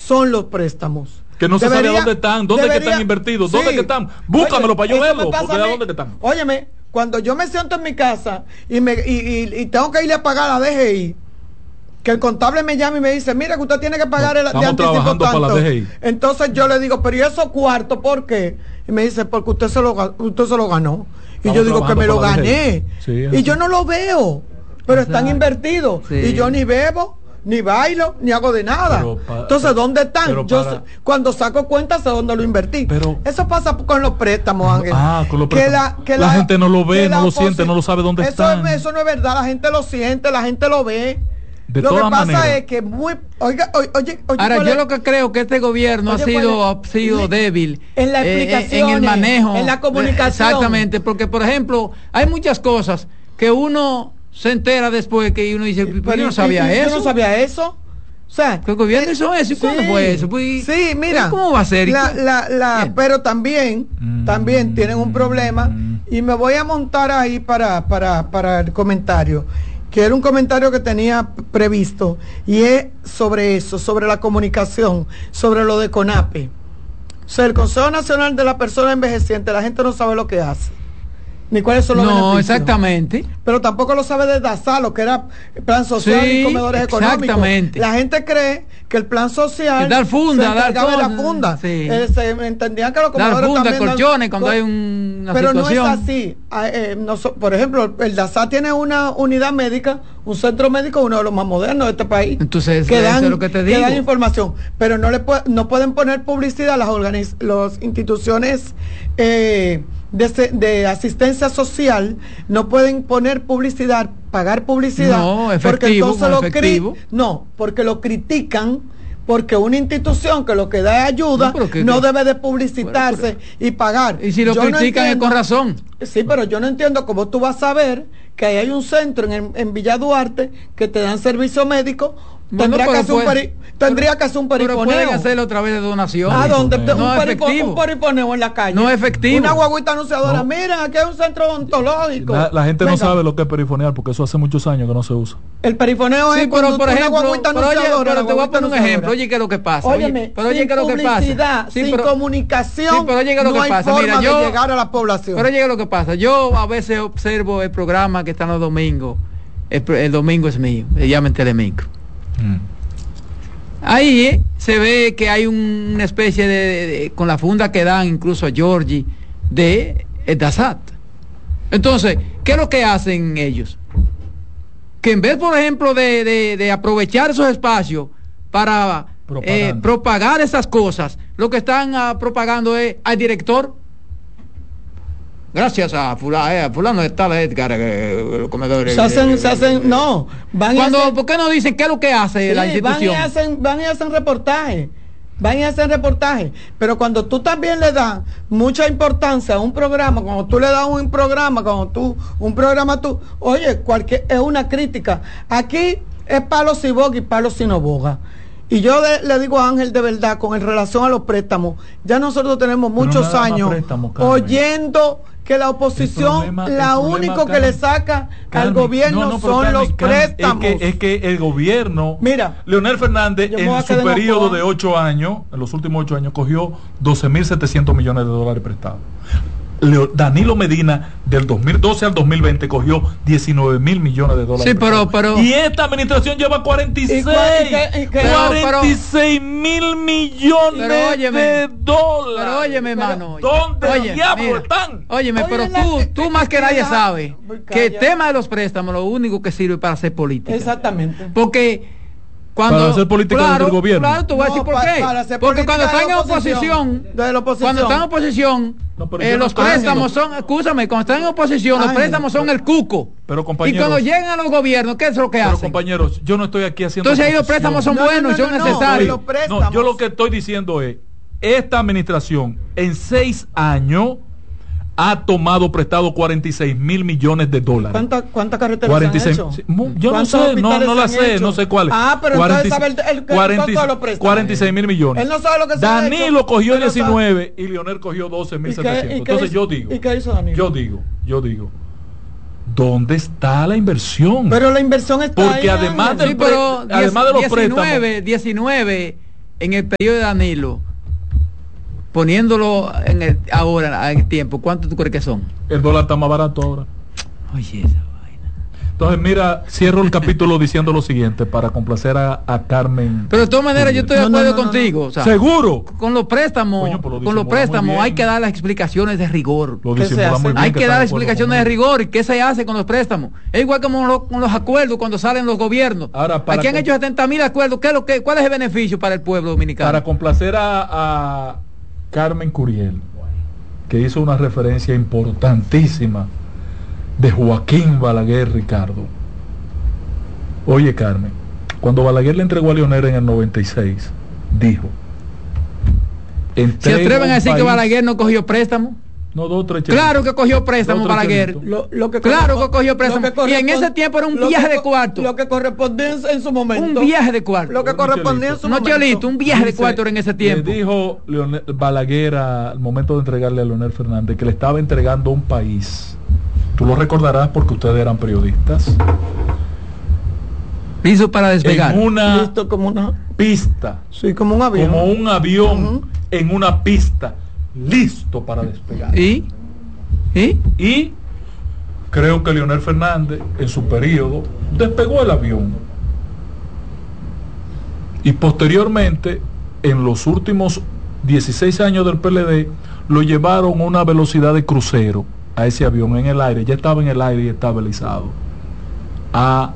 son los préstamos. Que no se sabe dónde están, dónde que están invertidos, dónde que están. Búscamelo para yo verlo, porque ¿de dónde que están? Óyeme, cuando yo me siento en mi casa y tengo que irle a pagar a la DGI, que el contable me llama y me dice, mira que usted tiene que pagar el de anticipo tanto. Para la DGI. Entonces yo le digo, pero ¿y esos cuartos por qué? Y me dice, porque usted se lo ganó. Y yo digo que me lo gané. Sí, y yo no lo veo, pero están invertidos. Sí. Y yo ni bebo, ni bailo, ni hago de nada. Entonces, ¿dónde están? Yo cuando saco cuenta sé dónde lo invertí. Eso pasa con los préstamos, Ángel. Con los préstamos. La gente no lo ve, no lo siente, no lo sabe dónde están. Eso no es verdad, la gente lo siente, la gente lo ve. Lo que pasa es que oye, ahora yo lo que creo que este gobierno ha sido débil en la explicación, en el manejo, en la comunicación. Exactamente, porque por ejemplo hay muchas cosas que uno se entera después que uno dice, pero yo no sabía eso. Yo no sabía eso. O sea, que el gobierno hizo eso. ¿Y cuándo fue eso? Pues, sí, mira, ¿cómo va a ser? Pero también tienen un problema y me voy a montar ahí para el comentario, que era un comentario que tenía previsto, y es sobre eso, sobre la comunicación, sobre lo de CONAPE. O sea, el Consejo Nacional de la Persona Envejeciente, la gente no sabe lo que hace, ni cuáles son los beneficios. No, exactamente. Pero tampoco lo sabe de DASA, lo que era plan social y comedores económicos. Exactamente. La gente cree que el plan social dar funda, se encargaba de la funda. Sí. Se entendían que los comedores dar funda, también colchones cuando hay una pero situación. No es así. Por ejemplo, el DASA tiene una unidad médica, un centro médico, uno de los más modernos de este país. Entonces, que eso es lo que te digo. Que dan información, pero no pueden poner publicidad las instituciones de asistencia social, no pueden poner publicidad, pagar publicidad, porque entonces porque lo critican, porque una institución que lo que da ayuda no debe de publicitarse y pagar. Y si lo critican es con razón. Sí, pero yo no entiendo cómo tú vas a saber que ahí hay un centro en Villa Duarte que te dan servicio médico. Tendría que hacer un perifoneo. Pero pueden hacerlo otra vez de donación. ¿A dónde? Un perifoneo en la calle. No es efectivo. Una guaguita anunciadora. Miren, aquí hay un centro odontológico. La gente no sabe lo que es perifonear, porque eso hace muchos años que no se usa. El perifoneo es cuando por ejemplo, una guaguita anunciadora. Pero te voy a poner un ejemplo. Oye, ¿qué es lo que pasa? Óyeme, sin publicidad, sin comunicación, pero oye, no hay forma de llegar a la población. Pero oye, lo que pasa. Yo a veces observo el programa que está los domingos. El domingo es mío. Se llama Telemicro. Ahí se ve que hay una especie de con la funda que dan incluso a Georgie de DASAT. Entonces, ¿qué es lo que hacen ellos? Que en vez, por ejemplo, de aprovechar esos espacios para propagar esas cosas, lo que están propagando es al director. Gracias a fulano de tal Edgar, los comedores. Se hacen, no. ¿Por qué no dicen qué es lo que hace la institución? Van y hacen reportajes. Pero cuando tú también le das mucha importancia a un programa, cuando tú le das un programa, oye, es una crítica. Aquí es palo si boga y palo si no boga. Y yo le digo a Ángel, de verdad, con relación a los préstamos, ya nosotros tenemos muchos años oyendo que la oposición, la único que le saca al gobierno son los préstamos. Es que el gobierno, mira, Leonel Fernández en su periodo de 8 años, en los últimos 8 años, cogió 12.700 millones de dólares prestados. Danilo Medina del 2012 al 2020 cogió 19.000 millones de dólares. Sí, pero y esta administración lleva 46 mil millones de dólares. Pero óyeme, hermano. ¿Dónde diablos están? Óyeme, pero tú más que nadie sabes que el tema de los préstamos lo único que sirve para hacer política. Exactamente. Porque para hacer política del gobierno. Claro, tú vas a decir por qué. Porque cuando están en oposición, los préstamos son, escúchame, cuando están en oposición, los préstamos son el cuco. Pero compañeros, y cuando llegan a los gobiernos, ¿qué es lo que hacen? Pero compañeros, yo no estoy aquí haciendo. Entonces ahí los préstamos son buenos y son necesarios. No, yo lo que estoy diciendo es, esta administración en 6 años ha tomado prestado 46.000 millones de dólares. ¿Cuántas carreteras 46, se han hecho? Yo no sé, no la sé, no sé cuáles. Pero 40, entonces sabe el 46.000 millones. Él no sabe lo que se Danilo cogió 19 y Leonel cogió 12.700. Entonces yo digo, ¿y qué hizo Danilo? Yo digo, ¿dónde está la inversión? Pero la inversión está porque ahí, además de los préstamos, 19 en el periodo de Danilo, poniéndolo ahora en el tiempo, ¿cuánto tú crees que son? El dólar está más barato ahora. Oye, esa vaina. Entonces, mira, cierro el capítulo diciendo lo siguiente para complacer a Carmen. Pero de todas maneras, yo estoy de acuerdo contigo. O sea, ¿seguro? Con los préstamos, hay que dar las explicaciones de rigor. Hay que dar explicaciones de rigor. ¿Y qué se hace con los préstamos? Es igual como con los acuerdos cuando salen los gobiernos. Ahora, aquí han hecho 70.000 acuerdos. ¿Cuál es el beneficio para el pueblo dominicano? Para complacer a Carmen Curiel, que hizo una referencia importantísima de Joaquín Balaguer, Ricardo. Oye, Carmen, cuando Balaguer le entregó a Leonel en el 96, dijo: ¿se atreven a decir que Balaguer no cogió préstamo? No, 2 3 Claro que cogió préstamo Balaguer. Claro que cogió préstamo. Y en ese tiempo era un viaje de cuarto. Lo que correspondía en su momento. Un viaje de cuarto. Lo que correspondía en su momento. No, Cholito, un viaje de cuarto era en ese tiempo. Le dijo Balaguer al momento de entregarle a Leonel Fernández que le estaba entregando un país. Tú lo recordarás porque ustedes eran periodistas. Listo para despegar. En una listo como una pista. Sí, como un avión. Como un avión en una pista. Listo para despegar. ¿Y creo que Leonel Fernández en su periodo despegó el avión y posteriormente en los últimos 16 años del PLD lo llevaron a una velocidad de crucero a ese avión en el aire, ya estaba en el aire y estabilizado a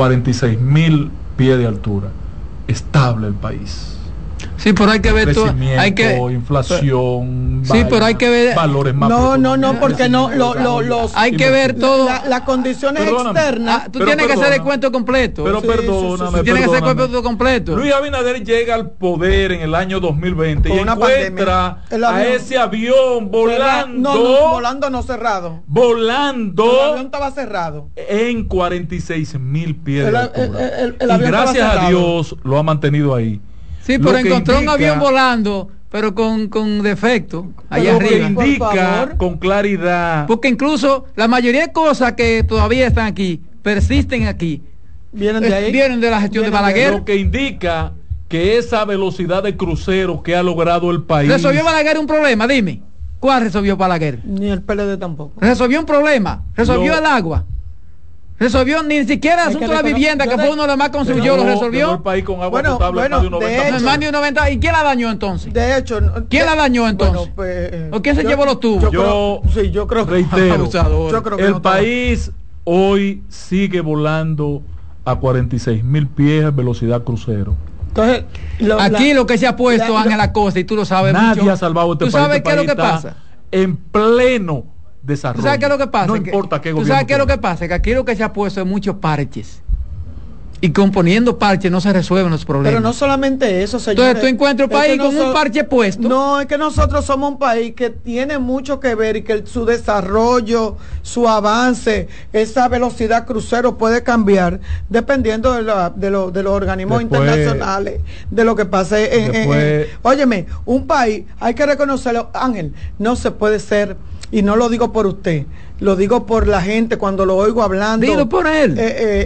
46.000 pies de altura, estable el país. Sí, pero hay que ver todo. Hay que inflación. Sí, pero hay que ver valores más. No, porque no los. Hay que ver todo. Las condiciones externas. Tú tienes que hacer el cuento completo. Pero perdóname. Tienes que hacer el cuento completo. Luis Abinader llega al poder en el año 2020 y encuentra a ese avión volando. Volando no cerrado. Volando. El avión estaba cerrado. En 46.000 pies de altura. Y gracias a Dios lo ha mantenido ahí. Sí, pero encontró un avión volando, pero con defecto, allá arriba. Lo que indica con claridad. Porque incluso la mayoría de cosas que todavía están aquí, persisten aquí. Vienen de ahí. Vienen de la gestión de Balaguer. Lo que indica que esa velocidad de crucero que ha logrado el país. ¿Resolvió Balaguer un problema? Dime. ¿Cuál resolvió Balaguer? Ni el PLD tampoco. ¿Resolvió un problema? ¿Resolvió el agua? ¿Resolvió? Ni siquiera el asunto de la vivienda, que fue uno de los más construyó, lo resolvió. El país con agua potable más de 90. ¿Y quién la dañó entonces? De hecho, ¿quién la dañó entonces? ¿O quién se llevó los tubos? Yo creo que reitero, el país hoy sigue volando a 46.000 pies de velocidad crucero. Entonces, aquí lo que se ha puesto, Ángel Acosta, y tú lo sabes nadie mucho. Ha salvado este país. ¿Tú sabes qué es lo que pasa? En pleno desarrollo. ¿Tú sabes qué es lo que pasa? No importa qué gobierno. ¿Tú sabes qué es lo que pasa? Que aquí lo que se ha puesto es muchos parches. Y componiendo parches no se resuelven los problemas. Pero no solamente eso, señor. Entonces tú encuentras un país con un parche puesto. No, es que nosotros somos un país que tiene mucho que ver y que su desarrollo, su avance, esa velocidad crucero puede cambiar dependiendo de los organismos internacionales, de lo que pase óyeme, un país, hay que reconocerlo, Ángel, no se puede ser, y no lo digo por usted, lo digo por la gente cuando lo oigo hablando. Dilo por él.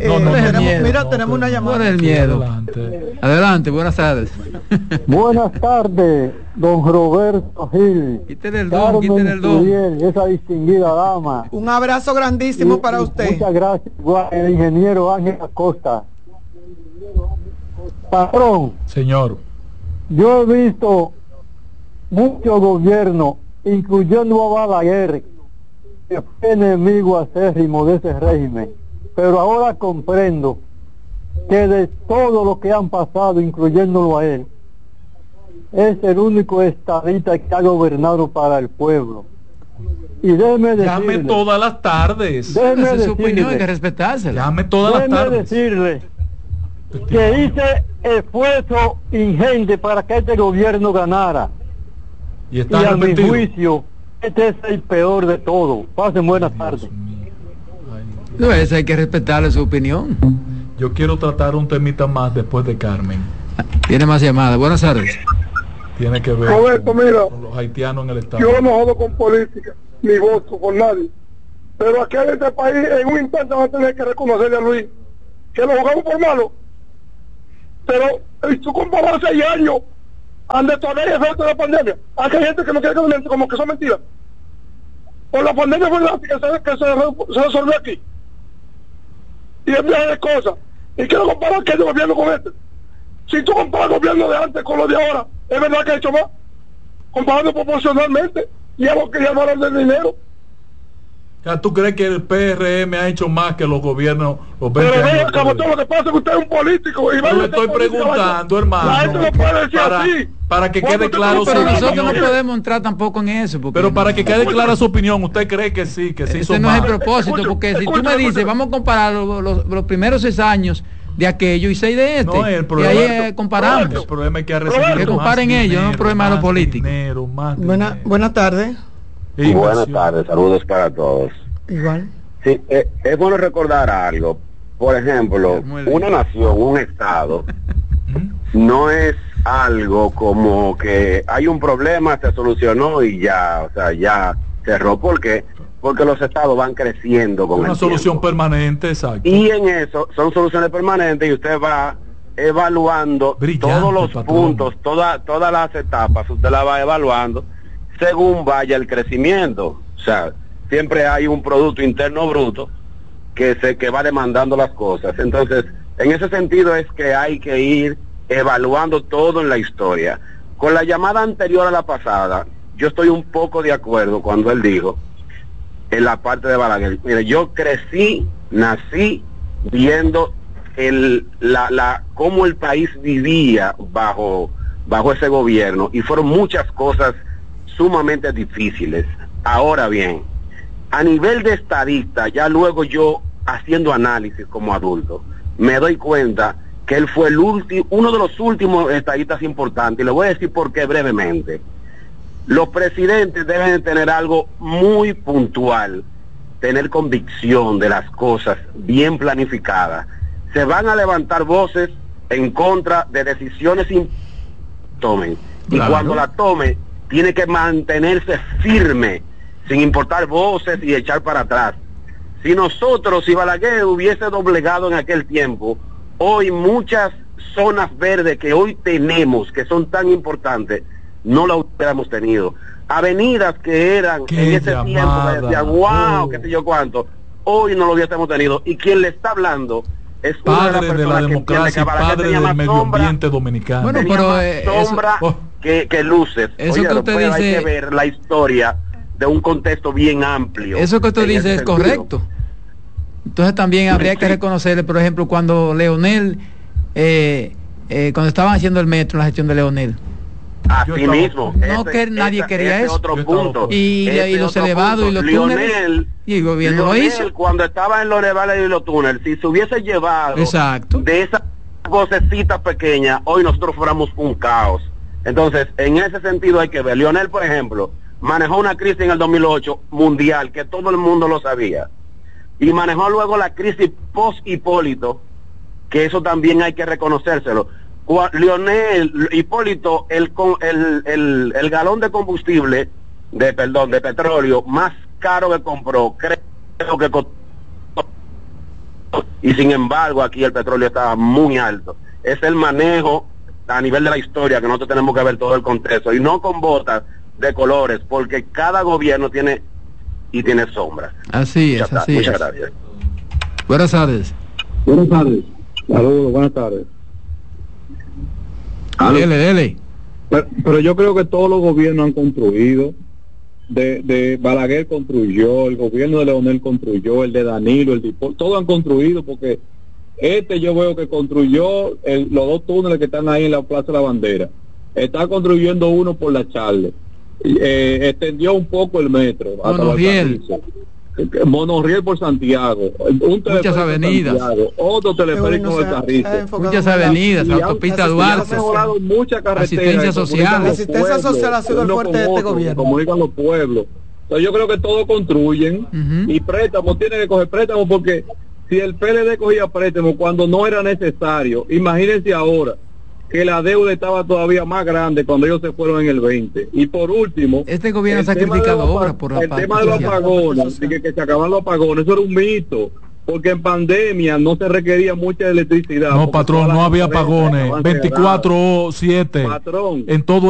Tenemos una llamada. Por el miedo. Adelante, buenas tardes. Buenas tardes, don Roberto Gil. Quítale el don. Esa distinguida dama. Un abrazo grandísimo para usted. Muchas gracias, el ingeniero Ángel Acosta. Patrón. Señor. Yo he visto muchos gobiernos, incluyendo a Balaguer, que fue enemigo acérrimo de ese régimen, pero ahora comprendo que de todo lo que han pasado, incluyéndolo a él, es el único estadista que ha gobernado para el pueblo. Y déjeme decirle, llame todas las tardes. Déjeme su opinión, hay que respetársela. Llame todas las tardes. Decirle que hice esfuerzo ingente para que este gobierno ganara. Y a mi juicio, este es el peor de todo. Pasen buenas tardes. No, eso hay que respetarle su opinión. Yo quiero tratar un temita más después de Carmen. Tiene más llamadas. Buenas tardes. Tiene que ver Roberto, con los haitianos en el Estado. Yo no jodo con política, ni voto por nadie. Pero aquí en este país, en un instante van a tener que reconocerle a Luis que lo jugamos por malo. Pero su compa va 6 años ande todavía hay efecto de la pandemia. Aquí hay gente que no quiere como que son mentiras. Por la pandemia fue que se resolvió aquí. Y es viaje de cosas. Y quiero comparar aquel gobierno con este. Si tú comparas el gobierno de antes con lo de ahora, es verdad que ha hecho más. Comparando proporcionalmente, y algo que ya no hablan del dinero. ¿Tú crees que el PRM ha hecho más que los gobiernos? Pero vea, como todo lo que pasa es que usted es un político. Y yo le estoy preguntando, hermano. La gente no puede decir así. Para que quede claro su opinión. Pero nosotros no podemos entrar tampoco en eso. Pero para que quede clara su opinión, ¿usted cree que sí? Que sí ese no es el propósito, porque si tú me dices, vamos a comparar los primeros 6 años de aquello y 6 de este, no, el problema, y ahí comparamos. El problema es que ha recibido que comparen ellos, no es un problema de los políticos. Buenas tardes. Buenas tardes, saludos para todos. Igual. Sí, es bueno recordar algo. Por ejemplo, una nación, un estado, no es algo como que hay un problema, se solucionó y ya, o sea, ya cerró. ¿Por qué? Porque los estados van creciendo con una solución permanente, exacto. Y en eso son soluciones permanentes y usted va evaluando todos los puntos, todas las etapas, usted la va evaluando según vaya el crecimiento. O sea, siempre hay un Producto Interno Bruto que va demandando las cosas. Entonces, en ese sentido es que hay que ir evaluando todo en la historia. Con la llamada anterior a la pasada, yo estoy un poco de acuerdo cuando él dijo, en la parte de Balaguer, mire, yo nací viendo cómo el país vivía bajo ese gobierno, y fueron muchas cosas sumamente difíciles. Ahora bien, a nivel de estadista, ya luego yo haciendo análisis como adulto, me doy cuenta que él fue uno de los últimos estadistas importantes, y le voy a decir por qué brevemente. Los presidentes deben de tener algo muy puntual, tener convicción de las cosas bien planificadas. Se van a levantar voces en contra de decisiones tomen, y cuando la tome tiene que mantenerse firme sin importar voces y echar para atrás. Si Balaguer hubiese doblegado en aquel tiempo, hoy muchas zonas verdes que hoy tenemos, que son tan importantes, no las hubiéramos tenido. Avenidas que eran en ese tiempo, decían, wow, qué sé yo cuánto, hoy no lo hubiésemos tenido. Y quien le está hablando es padre de la democracia, padre del medio ambiente dominicano. Bueno, pero sombra que luces. Eso que usted dice, hay que ver la historia de un contexto bien amplio. Eso que usted dice es correcto. Entonces también habría que reconocerle, por ejemplo, cuando Leonel, cuando estaban haciendo el metro, la gestión de Leonel. Así mismo. No que nadie quería eso. Otro punto. Y los elevados y los túneles. Y el gobierno lo hizo. Cuando estaba en los elevados y los túneles, si se hubiese llevado de esas vocecitas pequeñas, hoy nosotros fuéramos un caos. Entonces, en ese sentido hay que ver. Leonel, por ejemplo, manejó una crisis en el 2008 mundial, que todo el mundo lo sabía. Y manejó luego la crisis post-Hipólito, que eso también hay que reconocérselo. Leonel, Hipólito, el galón de combustible, de petróleo, más caro que compró, creo que costó. Y sin embargo, aquí el petróleo estaba muy alto. Es el manejo a nivel de la historia que nosotros tenemos que ver todo el contexto, y no con botas de colores, porque cada gobierno tiene sombras. Así es, así es. Muchas gracias. Buenas tardes. Buenas tardes. Saludos, buenas tardes. Dele. Pero yo creo que todos los gobiernos han construido. De Balaguer construyó, el gobierno de Leonel construyó, el de Danilo, el de todos han construido, porque yo veo que construyó los 2 túneles que están ahí en la Plaza de la Bandera. Está construyendo uno por la Charle. Extendió un poco el metro. Monorriel por Santiago. Muchas avenidas. Otro teleférico del Carrizo. Muchas avenidas, autopista Duarte. Mucha carretera. Asistencia social. La asistencia social ha sido el fuerte de este gobierno. Comunican los pueblos. Entonces yo creo que todos construyen y préstamos, tienen que coger préstamos, porque si el PLD cogía préstamos cuando no era necesario, imagínense ahora que la deuda estaba todavía más grande cuando ellos se fueron en el 20. Y por último, este gobierno ha sacrificado obras por la el tema de los apagones, que se acaban los apagones, eso era un mito. porque en pandemia no se requería mucha electricidad. No, patrón, no había apagones, 24/7 en todo